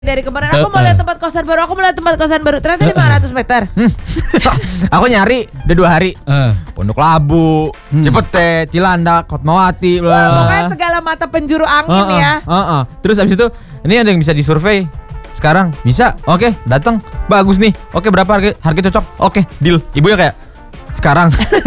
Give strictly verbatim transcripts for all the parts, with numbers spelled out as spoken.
Dari kemarin aku mau lihat tempat kosan baru, aku mau lihat tempat kosan baru. Ternyata lima ratus meter. Hmm. Aku nyari udah dua hari. Uh. Pondok Labu, hmm. Cipete, Cilandak, Fatmawati, bla. Pokoknya segala mata penjuru angin uh, uh, ya. Uh, uh. Terus abis itu ini ada yang bisa disurvei. Sekarang bisa, oke, okay, datang, bagus nih. Oke, okay, berapa harga? Harga cocok? Oke, okay, deal. Ibunya kayak sekarang.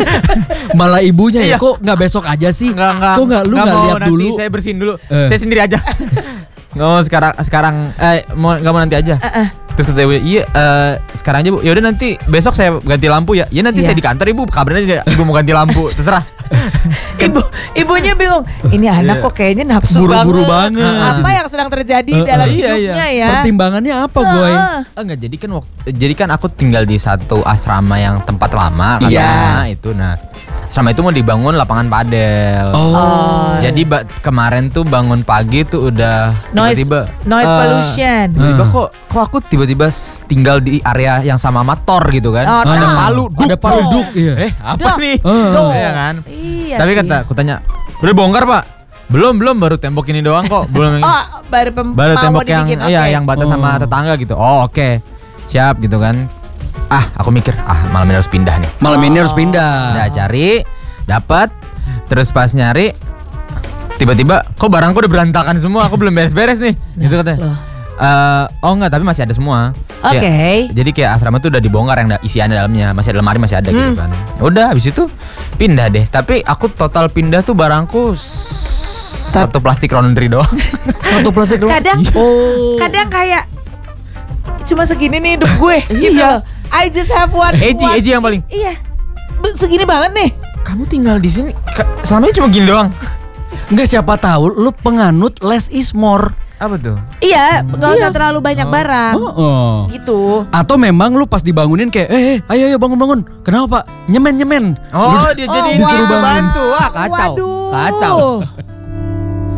Malah ibunya ya, kok nggak besok aja sih? Nggak, nggak, kok nggak lu nggak lihat nanti dulu? Saya bersihin dulu. Uh. Saya sendiri aja. Nggak mau sekarang sekarang eh mau nggak mau nanti aja. Uh-uh. Terus kata ibu, iya uh, sekarang aja bu. Ya udah nanti besok saya ganti lampu ya. Ya nanti Iya. saya di kantor ibu kabarin aja ibu mau ganti lampu terserah. Ibu ibunya bingung. Ini anak kok kayaknya nafsu Buru-buru banget. Apa yang sedang terjadi Uh-uh. dalam Iya, hidupnya iya. ya? Pertimbangannya apa, Uh-uh. Goy? Oh, enggak, jadi kan waktu jadi kan aku tinggal di satu asrama yang tempat lama kan Iya. itu. Nah, asrama itu mau dibangun lapangan padel. Oh. Jadi ba- kemarin tuh bangun pagi tuh udah Noise- tiba-tiba noise eh, pollution. Tiba-tiba Hmm. kok kok aku tiba-tiba s- tinggal di area yang sama sama Thor gitu kan. Oh, ada Thor. palu, duk, Ada palu duk. duk, iya. Eh, apa Duk. nih? Uh. Iya kan? Iya Tapi sih. kata aku tanya, "Udah bongkar, Pak?" Belum, belum, baru tembok ini doang kok. Belum Oh, baru pem- baru mau tembok yang dibikin, iya oke. yang batas sama Oh. tetangga gitu. Oh, oke. Siap gitu kan. Ah, aku mikir, ah malam ini harus pindah nih. Malam ini Oh. harus pindah. Udah cari, dapat. Terus pas nyari tiba-tiba kok barangku udah berantakan semua, aku belum beres-beres nih. Gitu katanya. loh. Eh, oh enggak, tapi masih ada semua. Oke. Kayak- jadi kayak asrama tuh udah dibongkar yang da- isiannya dalamnya, masih ada lemari, masih ada gitu Hmm. kan. Udah habis itu pindah deh. Tapi aku total pindah tuh barangku s- Tat- satu plastik laundry doang. Satu plastik doang. Kadang Oh. kadang kayak cuma segini nih hidup gue gitu. Iya. I just have one. Eji, one- Eji yang paling. Iya. Be- Segini banget nih. Kamu tinggal di sini ka- selama ini cuma gini doang. Enggak, siapa tahu lu penganut less is more. Apa tuh? Iya, nggak usah terlalu banyak barang. Oh, oh. Gitu. Atau memang lu pas dibangunin kayak eh, eh ayo ayo bangun bangun. Kenapa, Pak? Nyemen nyemen. Oh, dia jadi Oh, disuruh wow. bantu. Wah, kacau. Waduh. Kacau.